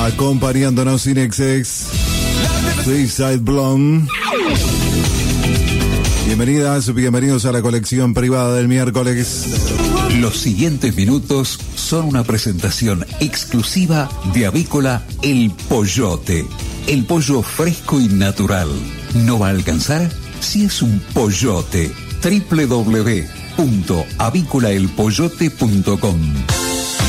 Acompañándonos Inexex, Suicide Blonde. Bienvenidos a la colección privada del miércoles. Los siguientes minutos son una presentación exclusiva de Avícola El Pollote. El pollo fresco y natural. ¿No va a alcanzar? Si es un pollote. www.avícolaelpollote.com